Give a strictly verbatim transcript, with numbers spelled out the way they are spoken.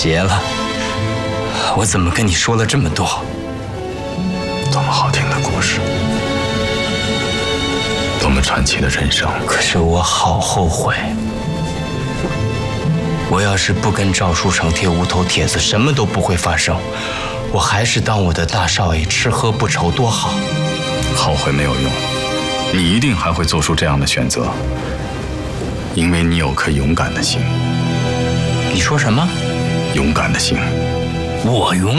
邪了！我怎么跟你说了这么多？ 多么好听的故事，多么传奇的人生。 可是我好后悔，我要是不跟赵书成贴无头帖子，什么都不会发生。我还是当我的大少爷，吃喝不愁，多好。 后悔没有用，你一定还会做出这样的选择，因为你有颗勇敢的心。 你说什么？ 勇敢的心。 我勇